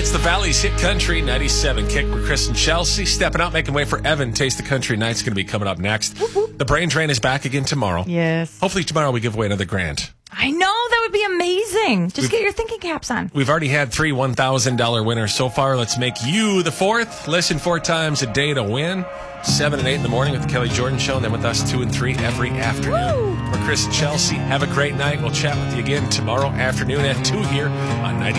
It's the Valley's Hit Country 97 Kick with Chris and Chelsea. Stepping out, making way for Evan. Taste the Country Night's going to be coming up next. The Brain Drain is back again tomorrow. Yes. Hopefully tomorrow we give away another grand. I know. That would be amazing. Just get your thinking caps on. We've already had 3 $1,000 winners so far. Let's make you the 4th. Listen 4 times a day to win. 7 and 8 in the morning with the Kelly Jordan Show, and then with us 2 and 3 every afternoon. We're Chris and Chelsea. Have a great night. We'll chat with you again tomorrow afternoon at 2 here on 90.